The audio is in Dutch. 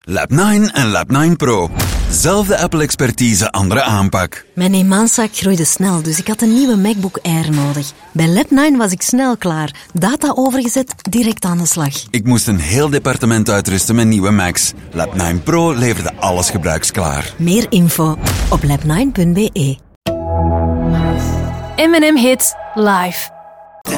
Lab 9 en Lab 9 Pro. Zelfde Apple-expertise, andere aanpak. Mijn eenmanszaak groeide snel, dus ik had een nieuwe MacBook Air nodig. Bij Lab 9 was ik snel klaar. Data overgezet, direct aan de slag. Ik moest een heel departement uitrusten met nieuwe Macs. Lab 9 Pro leverde alles gebruiksklaar. Meer info op lab9.be. M&M Hits live.